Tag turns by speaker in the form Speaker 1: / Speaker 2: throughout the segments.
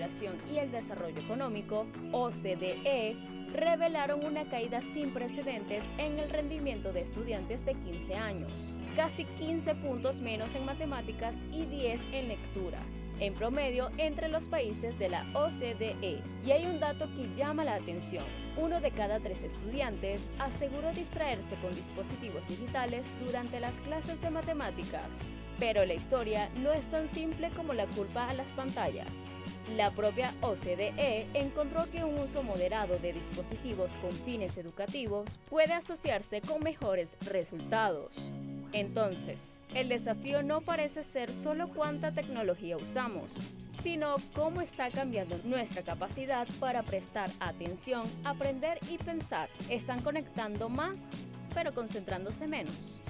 Speaker 1: Cooperación y el Desarrollo Económico, OCDE, revelaron una caída sin precedentes en el rendimiento de estudiantes de 15 años, casi 15 puntos menos en matemáticas y 10 en lectura, en promedio entre los países de la OCDE. Y hay un dato que llama la atención: 1 de cada 3 estudiantes aseguró distraerse con dispositivos digitales durante las clases de matemáticas. Pero la historia no es tan simple como la culpa a las pantallas. La propia OCDE encontró que un uso moderado de dispositivos con fines educativos puede asociarse con mejores resultados. Entonces, el desafío no parece ser solo cuánta tecnología usamos, sino cómo está cambiando nuestra capacidad para prestar atención, aprender y pensar. Están conectando más, pero concentrándose menos.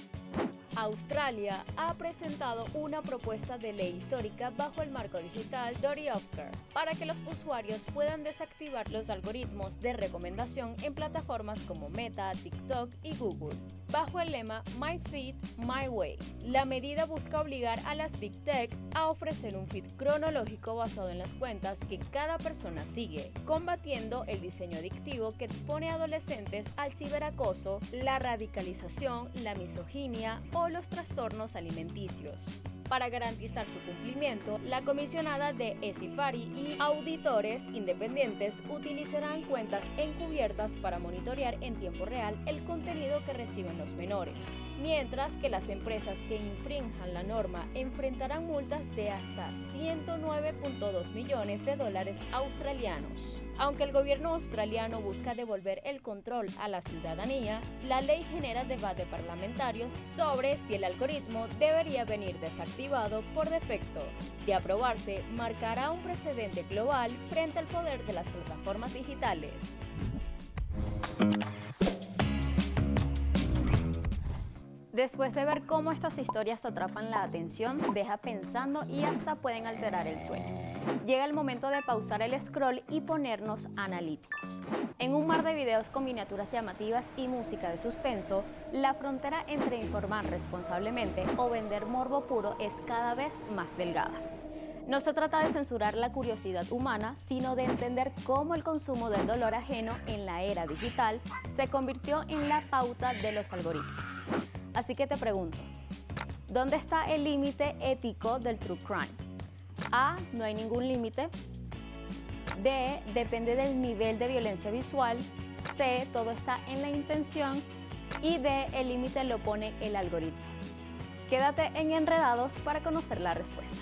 Speaker 1: Australia ha presentado una propuesta de ley histórica bajo el marco digital Dirty-Off-Care para que los usuarios puedan desactivar los algoritmos de recomendación en plataformas como Meta, TikTok y Google, bajo el lema My Feed, My Way. La medida busca obligar a las Big Tech a ofrecer un feed cronológico basado en las cuentas que cada persona sigue, combatiendo el diseño adictivo que expone a adolescentes al ciberacoso, la radicalización, la misoginia o los trastornos alimenticios. Para garantizar su cumplimiento, la comisionada de ESIFARI y auditores independientes utilizarán cuentas encubiertas para monitorear en tiempo real el contenido que reciben los menores, mientras que las empresas que infrinjan la norma enfrentarán multas de hasta $109.2 millones australianos. Aunque el gobierno australiano busca devolver el control a la ciudadanía, la ley genera debate parlamentario sobre si el algoritmo debería venir desactivado por defecto. De aprobarse, marcará un precedente global frente al poder de las plataformas digitales. Después de ver cómo estas historias atrapan la atención, deja pensando y hasta pueden alterar el sueño. Llega el momento de pausar el scroll y ponernos analíticos. En un mar de videos con miniaturas llamativas y música de suspenso, la frontera entre informar responsablemente o vender morbo puro es cada vez más delgada. No se trata de censurar la curiosidad humana, sino de entender cómo el consumo del dolor ajeno en la era digital se convirtió en la pauta de los algoritmos. Así que te pregunto, ¿dónde está el límite ético del true crime? A. No hay ningún límite. B. Depende del nivel de violencia visual. C. Todo está en la intención. Y D. El límite lo pone el algoritmo. Quédate en Enredados para conocer la respuesta.